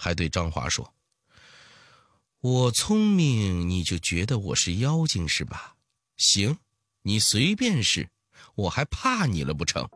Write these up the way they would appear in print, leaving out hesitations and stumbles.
还对张华说：“我聪明，你就觉得我是妖精是吧？行，你随便试，我还怕你了不成？”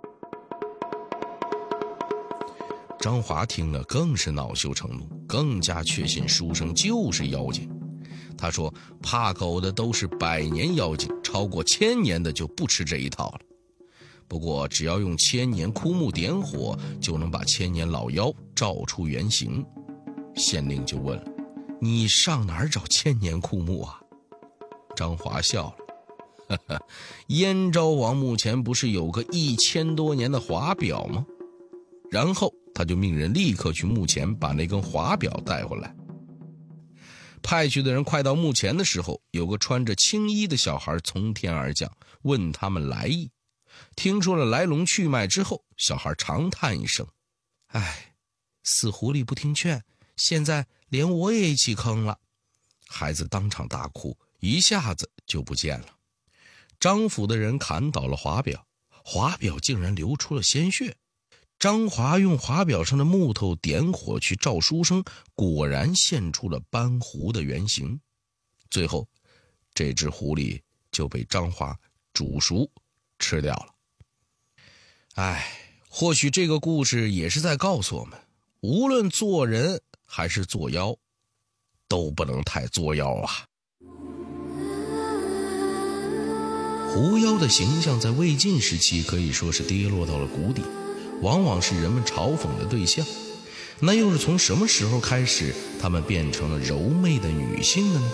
张华听了更是恼羞成怒，更加确信书生就是妖精。他说：“怕狗的都是100年妖精，超过1000年的就不吃这一套了。不过只要用千年枯木点火，就能把千年老妖照出原形。”县令就问了：“你上哪儿找千年枯木啊？”张华笑了：“呵呵，燕昭王墓前不是有个1000多年的华表吗？”然后他就命人立刻去墓前把那根华表带回来。派去的人快到墓前的时候，有个穿着青衣的小孩从天而降，问他们来意。听说了来龙去脉之后，小孩长叹一声：“唉，死狐狸不听劝，现在连我也一起坑了。”孩子当场大哭，一下子就不见了。张府的人砍倒了华表，华表竟然流出了鲜血。张华用华表上的木头点火去照书生，果然现出了斑狐的原形。最后这只狐狸就被张华煮熟吃掉了。或许这个故事也是在告诉我们，无论做人还是做妖，都不能太作妖啊。狐妖的形象在魏晋时期可以说是跌落到了谷底，往往是人们嘲讽的对象。那又是从什么时候开始，她们变成了柔媚的女性的呢？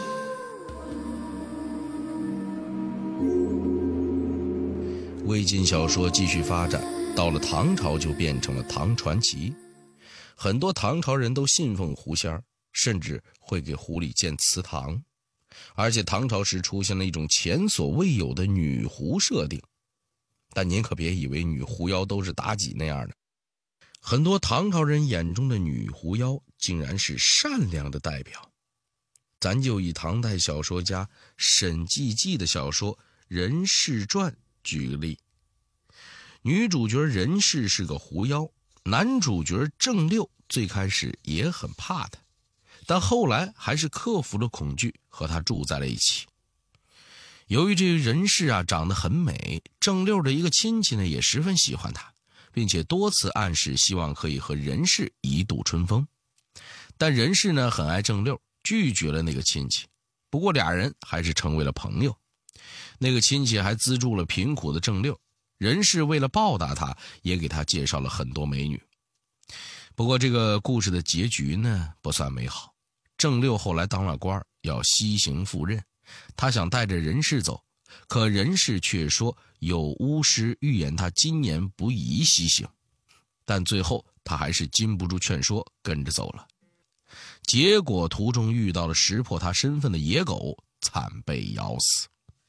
魏晋小说继续发展，到了唐朝就变成了唐传奇。很多唐朝人都信奉狐仙，甚至会给狐狸建祠堂。而且唐朝时出现了一种前所未有的女狐设定。但您可别以为女狐妖都是妲己那样的，很多唐朝人眼中的女狐妖竟然是善良的代表。咱就以唐代小说家沈寂寂的小说《任氏传》举个例。女主角任氏是个狐妖，男主角郑六最开始也很怕她，但后来还是克服了恐惧，和她住在了一起。由于这个任氏长得很美，郑六的一个亲戚呢也十分喜欢她，并且多次暗示希望可以和任氏一度春风。但任氏呢很爱郑六，拒绝了那个亲戚。不过俩人还是成为了朋友。那个亲戚还资助了贫苦的郑六，任氏为了报答他，也给他介绍了很多美女。不过这个故事的结局呢不算美好。郑六后来当了官，要西行赴任，他想带着任氏走，可任氏却说有巫师预言他今年不宜西行。但最后他还是禁不住劝说，跟着走了。结果途中遇到了识破他身份的野狗，惨被咬死。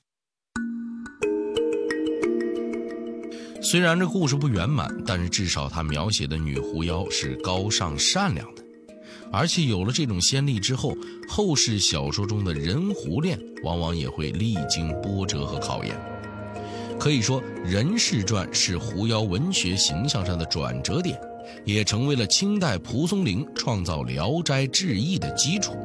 虽然这故事不圆满，但是至少他描写的女狐妖是高尚善良的。而且有了这种先例之后，后世小说中的人狐恋往往也会历经波折和考验。可以说《任氏传》是狐妖文学形象上的转折点，也成为了清代蒲松龄创造《聊斋志异》的基础。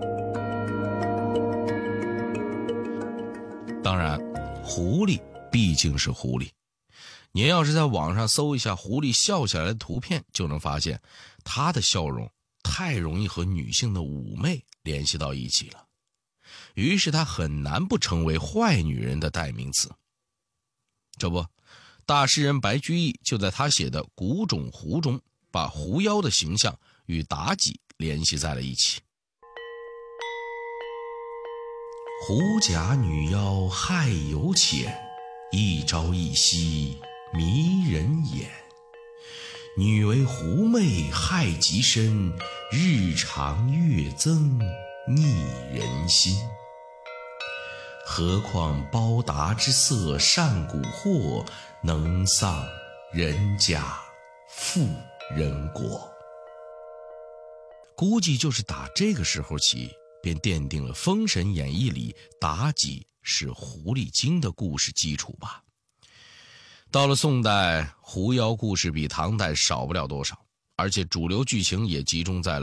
当然，狐狸毕竟是狐狸，您要是在网上搜一下狐狸笑起来的图片，就能发现它的笑容太容易和女性的妩媚联系到一起了，于是它很难不成为坏女人的代名词。这不，大诗人白居易就在他写的《古冢狐》中，把狐妖的形象与妲己联系在了一起。狐假女妖害尤浅，一朝一夕迷人眼。女为狐媚害极深，日长月增逆人心。何况包达之色善蛊惑，能丧人家妇人国。估计就是打这个时候起，便奠定了《封神演义》里妲己是狐狸精的故事基础吧。到了宋代，狐妖故事比唐代少不了多少，而且主流剧情也集中在了